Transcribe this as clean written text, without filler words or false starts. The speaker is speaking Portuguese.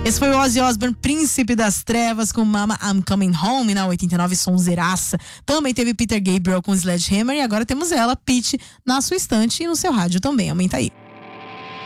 Esse foi o Ozzy Osbourne, Príncipe das Trevas, com Mama I'm Coming Home, na 89, sonzeiraça. Também teve Peter Gabriel com Sledgehammer, e agora temos ela, Pitty, na sua estante e no seu rádio também. Aumenta aí.